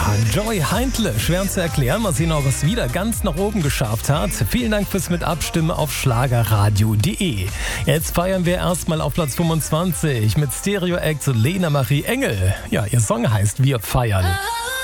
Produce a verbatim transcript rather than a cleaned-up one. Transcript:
Joy Heindle. Schwer zu erklären. Mal sehen, ob es wieder ganz nach oben geschafft hat. Vielen Dank fürs Mitabstimmen auf schlagerradio punkt de. Jetzt feiern wir erstmal auf Platz fünfundzwanzig mit Stereo Act Lena Marie Engel. Ja, ihr Song heißt Wir feiern.